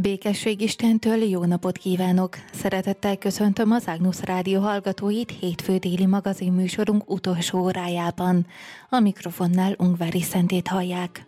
Békesség Istentől, jó napot kívánok! Szeretettel köszöntöm az Ágnusz Rádió hallgatóit hétfő déli magazinműsorunk utolsó órájában. A mikrofonnál Ungvári Szentét hallják.